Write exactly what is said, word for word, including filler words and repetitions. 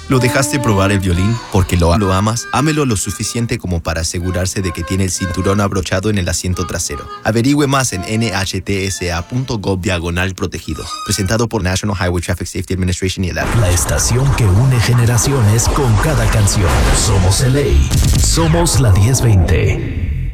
¿Lo dejaste probar el violín porque lo, lo amas? Ámelo lo suficiente como para asegurarse de que tiene el cinturón abrochado en el asiento trasero. Averigüe más en N H T S A punto gov diagonal protegidos. Presentado por National Highway Traffic Safety Administration y el A P. La estación que une generaciones con cada canción. Somos L A. Somos la diez veinte.